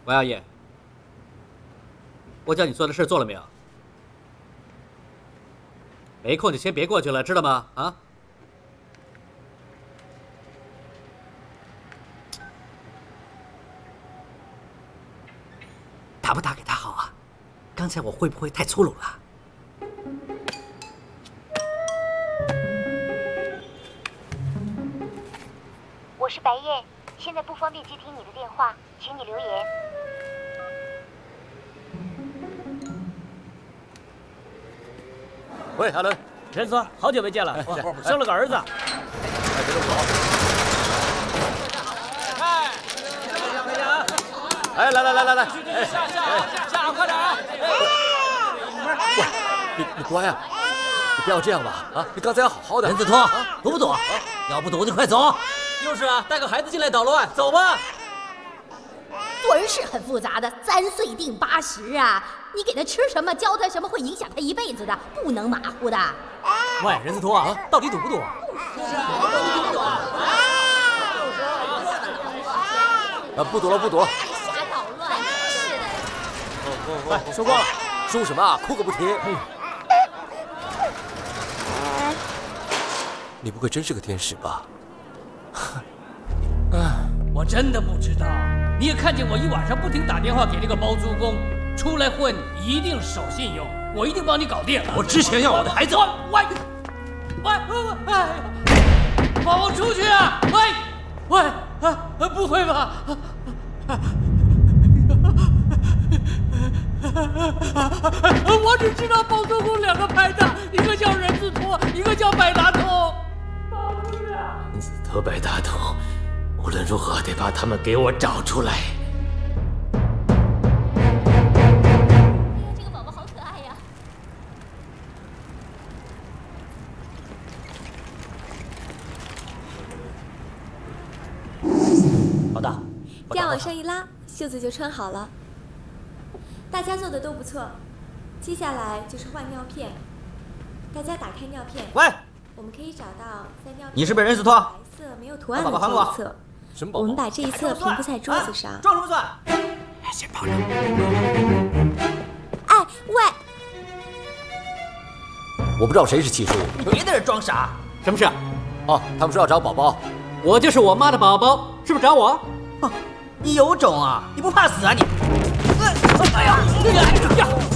王阿姨，我叫你做的事做了没有？没空就先别过去了，知道吗？啊！打不打给他好啊？刚才我会不会太粗鲁了？ 我是白燕，现在不方便接听你的电话，请你留言。 喂，阿伦， 仁子，好久没见了，生了个儿子。 别这么走。哎，来， 下，快点啊！ 喂，你乖啊，你不要这样吧，啊，你刚才要好好的。 任子托，躲不躲？要不躲就快走。 就是啊，带个孩子进来捣乱，走吧。 做人是很复杂的，3岁定80啊！你给他吃什么，教他什么，会影响他一辈子的，不能马虎的。 喂，任子托啊，到底赌不赌？ 不赌了，不赌了。 瞎捣乱，是的。 哎，输光了。 输什么啊？哭个不停。你不会真是个天使吧？ 我真的不知道，你也看见我一晚上不停打电话给那个包租公，出来混一定守信用，我一定帮你搞定。 我之前要我的孩子， 喂，宝宝出去啊！喂，不会吧？我只知道包租公2个拍档，一个叫任子托，一个叫百达通。 任子托、百达通。 无论如何得把他们给我找出来。 这个宝宝好可爱呀！ 老大， 这样往上一拉，袖子就穿好了。大家做的都不错，接下来就是换尿片。大家打开尿片。 喂， 我们可以找到在尿片你是不是任子托？ 白色没有图案的这一侧。 什么宝宝？ 我们把这一侧平铺在桌子上。 装什么蒜？ 先跑着。 哎，喂！ 我不知道谁是七叔。 别在这装傻。 什么事？ 哦，他们说要找宝宝。 我就是我妈的宝宝，是不是找我？ 你有种啊！你不怕死啊你？哎呀！